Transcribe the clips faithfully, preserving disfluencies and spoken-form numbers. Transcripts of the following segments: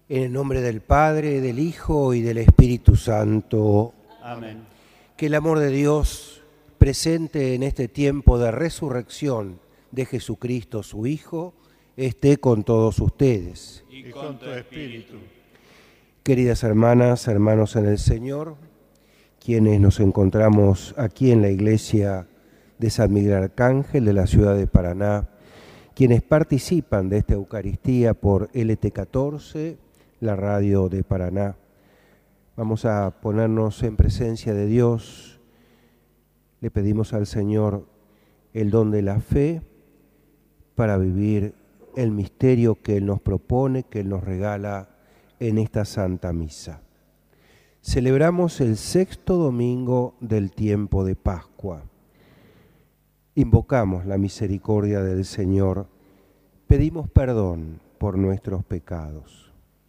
En el nombre del Padre, del Hijo y del Espíritu Santo. Amén. Que el amor de Dios presente en este tiempo de resurrección de Jesucristo, su Hijo, esté con todos ustedes. Y con tu espíritu. Queridas hermanas, hermanos en el Señor, quienes nos encontramos aquí en la iglesia de San Miguel Arcángel de la ciudad de Paraná, quienes participan de esta Eucaristía por L T catorce, la radio de Paraná. Vamos a ponernos en presencia de Dios. Le pedimos al Señor el don de la fe para vivir el misterio que Él nos propone, que Él nos regala en esta Santa Misa. Celebramos el sexto domingo del tiempo de Pascua. Invocamos la misericordia del Señor. Pedimos perdón por nuestros pecados.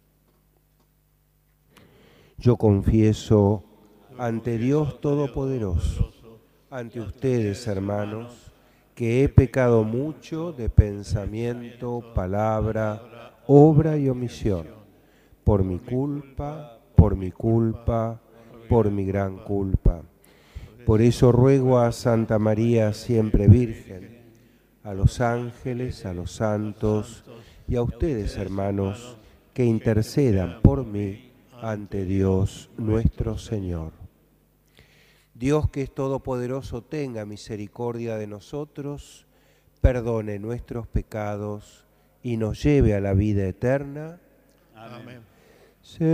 Yo confieso ante Dios Todopoderoso, ante ustedes, hermanos, que he pecado mucho de pensamiento, palabra, obra y omisión, por mi culpa, por mi culpa, por mi gran culpa. Por eso ruego a Santa María, siempre Virgen, a los ángeles, a los santos y a ustedes, hermanos, que intercedan por mí ante Dios nuestro Señor. Dios, que es todopoderoso, tenga misericordia de nosotros, perdone nuestros pecados y nos lleve a la vida eterna. Amén.